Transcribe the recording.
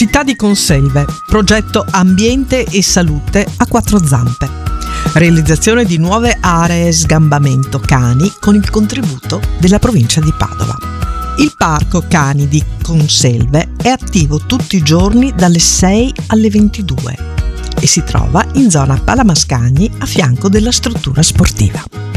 Città di Conselve, progetto Ambiente e Salute a quattro zampe. Realizzazione di nuove aree sgambamento cani con il contributo della provincia di Padova. Il Parco Cani di Conselve è attivo tutti i giorni dalle 6 alle 22 e si trova in zona Palamascagni a fianco della struttura sportiva.